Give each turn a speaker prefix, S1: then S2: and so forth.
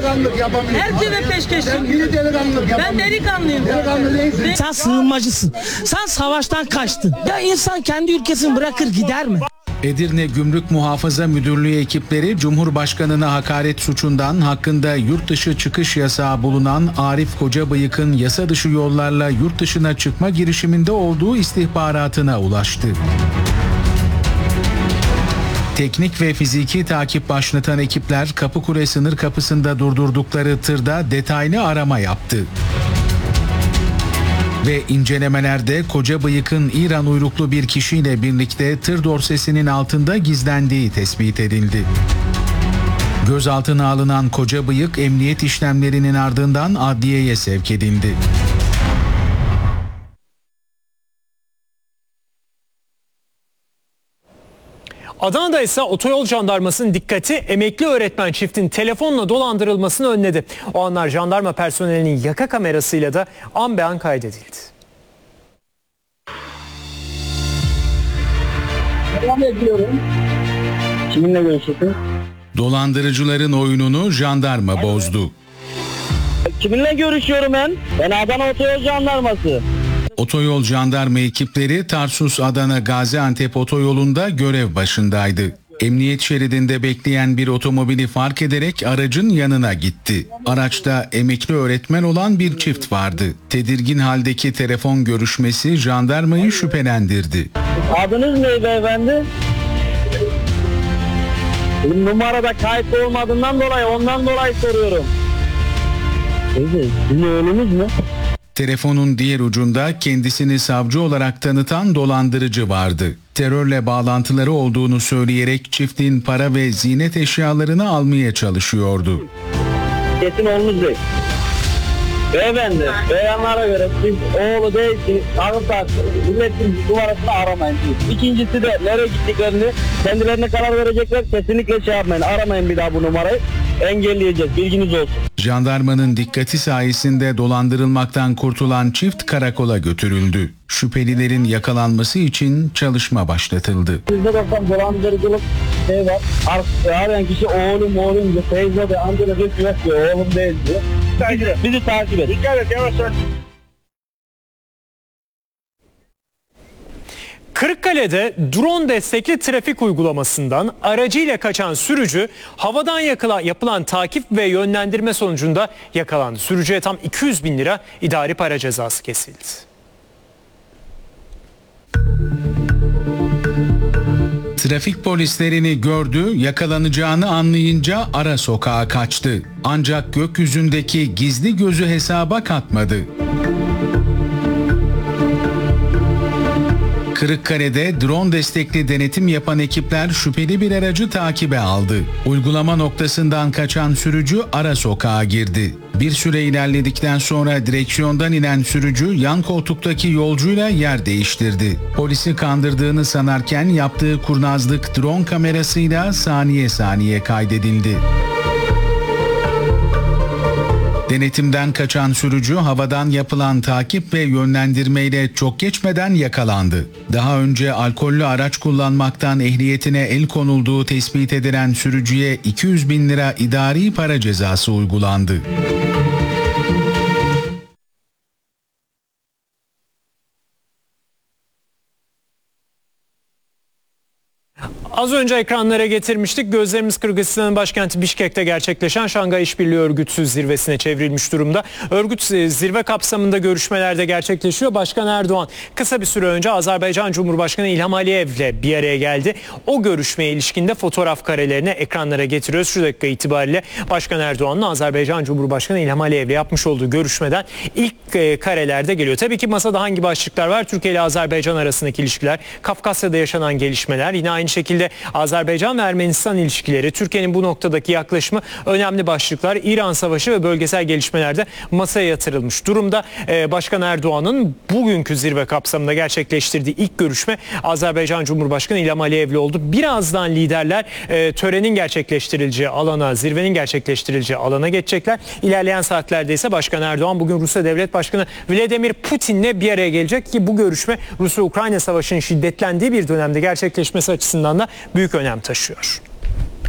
S1: delikanlılık yapamıyorsun.
S2: Her türlü peşkeşim.
S1: Yine delikanlılık
S2: Ben
S1: yapamıyorsun.
S2: delikanlıyım.
S1: Delikanlı değilsin.
S3: Sen sığınmacısın. Sen savaştan kaçtın. Ya insan kendi ülkesini bırakır gider mi?
S4: Edirne Gümrük Muhafaza Müdürlüğü ekipleri Cumhurbaşkanı'na hakaret suçundan hakkında yurt dışı çıkış yasağı bulunan Arif Kocabıyık'ın yasa dışı yollarla yurt dışına çıkma girişiminde olduğu istihbaratına ulaştı. Teknik ve fiziki takip başlatan ekipler Kapıkule sınır kapısında durdurdukları tırda detaylı arama yaptı. Ve incelemelerde Kocabıyık'ın İran uyruklu bir kişiyle birlikte tır dorsesinin altında gizlendiği tespit edildi. Gözaltına alınan Kocabıyık emniyet işlemlerinin ardından adliyeye sevk edildi.
S5: Adana'da ise otoyol jandarmasının dikkati emekli öğretmen çiftin telefonla dolandırılmasını önledi. O anlar jandarma personelinin yaka kamerasıyla da an be an kaydedildi.
S6: Devam ediyorum. Kiminle görüşüyorsun?
S4: Dolandırıcıların oyununu jandarma bozdu.
S6: Kiminle görüşüyorum ben? Ben Adana Otoyol Jandarması.
S4: Otoyol jandarma ekipleri Tarsus-Adana Gaziantep otoyolunda görev başındaydı. Emniyet şeridinde bekleyen bir otomobili fark ederek aracın yanına gitti. Araçta emekli öğretmen olan bir çift vardı. Tedirgin haldeki telefon görüşmesi jandarmayı şüphelendirdi.
S6: Adınız ne beyefendi? Benim numarada kayıt olmadığından dolayı ondan dolayı soruyorum. Sizin oğlunuz mu?
S4: Telefonun diğer ucunda kendisini savcı olarak tanıtan dolandırıcı vardı. Terörle bağlantıları olduğunu söyleyerek çiftin para ve ziynet eşyalarını almaya çalışıyordu.
S6: Kesin oğlunuz değil. Beyefendi, beyanlara göre siz oğlu değilsiniz. Milletin numarasını aramayın. İkincisi de nereye gittiklerini kendilerine karar verecekler. Kesinlikle şey yapmayın. Aramayın bir daha bu numarayı. Engelleyeceğiz. Bilginiz olsun.
S4: Jandarmanın dikkati sayesinde dolandırılmaktan kurtulan çift karakola götürüldü. Şüphelilerin yakalanması için çalışma başlatıldı.
S6: %90 dolandırıcılık şey var. Arayan kişi oğlum diyor. Teyze de amca da diyor oğlum değil diyor. Bizi takip et. Dikkat et yavaş yavaş.
S5: Kırıkkale'de drone destekli trafik uygulamasından aracıyla kaçan sürücü havadan yapılan takip ve yönlendirme sonucunda yakalandı. Sürücüye tam 200 bin lira idari para cezası kesildi.
S4: Trafik polislerini gördü, yakalanacağını anlayınca ara sokağa kaçtı. Ancak gökyüzündeki gizli gözü hesaba katmadı. Kırıkkale'de drone destekli denetim yapan ekipler şüpheli bir aracı takibe aldı. Uygulama noktasından kaçan sürücü ara sokağa girdi. Bir süre ilerledikten sonra direksiyondan inen sürücü yan koltuktaki yolcuyla yer değiştirdi. Polisi kandırdığını sanarken yaptığı kurnazlık drone kamerasıyla saniye saniye kaydedildi. Denetimden kaçan sürücü havadan yapılan takip ve yönlendirmeyle çok geçmeden yakalandı. Daha önce alkollü araç kullanmaktan ehliyetine el konulduğu tespit edilen sürücüye 200 bin lira idari para cezası uygulandı.
S5: Az önce ekranlara getirmiştik. Gözlerimiz Kırgızistan'ın başkenti Bişkek'te gerçekleşen Şangay İşbirliği Örgütü zirvesine çevrilmiş durumda. Örgüt zirve kapsamında görüşmelerde gerçekleşiyor. Başkan Erdoğan kısa bir süre önce Azerbaycan Cumhurbaşkanı İlham Aliyev'le bir araya geldi. O görüşmeye ilişkinde fotoğraf karelerini ekranlara getiriyoruz. Şu dakika itibariyle Başkan Erdoğan'la Azerbaycan Cumhurbaşkanı İlham Aliyev'le yapmış olduğu görüşmeden ilk karelerde geliyor. Tabii ki masada hangi başlıklar var? Türkiye ile Azerbaycan arasındaki ilişkiler, Kafkasya'da yaşanan gelişmeler, yine aynı şekilde Azerbaycan ve Ermenistan ilişkileri, Türkiye'nin bu noktadaki yaklaşımı önemli başlıklar. İran Savaşı ve bölgesel gelişmelerde masaya yatırılmış durumda. Başkan Erdoğan'ın bugünkü zirve kapsamında gerçekleştirdiği ilk görüşme Azerbaycan Cumhurbaşkanı İlham Aliyev'le oldu. Birazdan liderler törenin gerçekleştirileceği alana, zirvenin gerçekleştirileceği alana geçecekler. İlerleyen saatlerde ise Başkan Erdoğan bugün Rusya Devlet Başkanı Vladimir Putin'le bir araya gelecek ki bu görüşme Rusya-Ukrayna Savaşı'nın şiddetlendiği bir dönemde gerçekleşmesi açısından da büyük önem taşıyor.